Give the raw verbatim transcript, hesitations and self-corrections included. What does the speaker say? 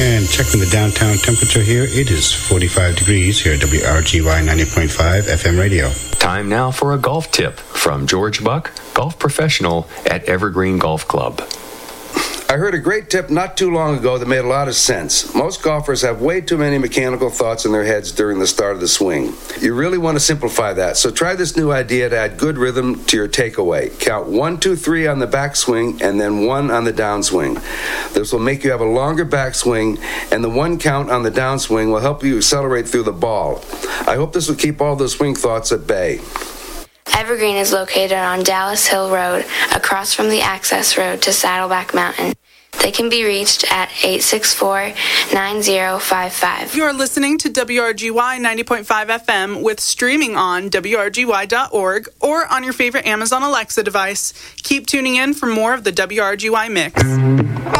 And checking the downtown temperature here, it is forty-five degrees here at W R G Y ninety point five F M radio. Time now for a golf tip from George Buck, golf professional at Evergreen Golf Club. I heard a great tip not too long ago that made a lot of sense. Most golfers have way too many mechanical thoughts in their heads during the start of the swing. You really want to simplify that, so try this new idea to add good rhythm to your takeaway. Count one, two, three on the backswing and then one on the downswing. This will make you have a longer backswing, and the one count on the downswing will help you accelerate through the ball. I hope this will keep all those swing thoughts at bay. Evergreen is located on Dallas Hill Road, across from the access road to Saddleback Mountain. They can be reached at eight six four, nine zero five five. You're listening to W R G Y ninety point five F M with streaming on W R G Y dot org or on your favorite Amazon Alexa device. Keep tuning in for more of the W R G Y mix.